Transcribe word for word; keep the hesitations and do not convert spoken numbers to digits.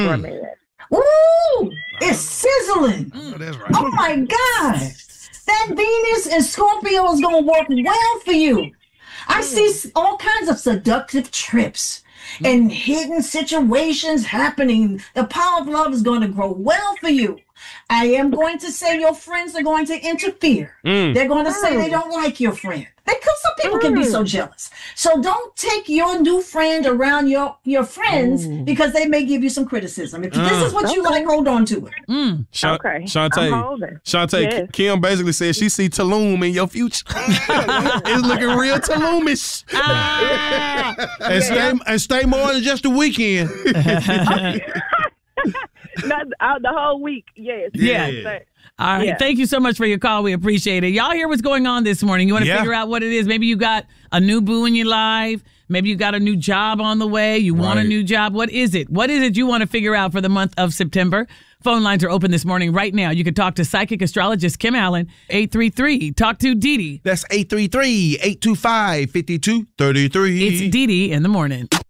Mm. Ooh, it's sizzling. Oh, that's right. Oh my God. That Venus and Scorpio is going to work well for you. I see all kinds of seductive trips and hidden situations happening. The power of love is going to grow well for you. I am going to say your friends are going to interfere. Mm. They're going to say they don't like your friend. Because some people can be so jealous. So don't take your new friend around your, your friends Ooh. because they may give you some criticism. If Uh. this is what you like, hold on to it. Mm. Sha- Okay. Shantae, I'm holding. Shantae, Yes. Kim basically said she see Tulum in your future. It's looking real Tulumish. Ah. And stay and stay more than just a weekend. Not uh, the whole week. Yes. Yeah. Yes. All right. Yeah. Thank you so much for your call. We appreciate it. Y'all hear what's going on this morning. You want to Yeah. figure out what it is. Maybe you got a new boo in your life. Maybe you got a new job on the way. You want a Right. new job. What is it? What is it you want to figure out for the month of September? Phone lines are open this morning right now. You can talk to psychic astrologist Kim Allen, eight three three. Talk to Dee Dee. That's eight three three, eight two five, five two three three. It's Dee Dee in the morning.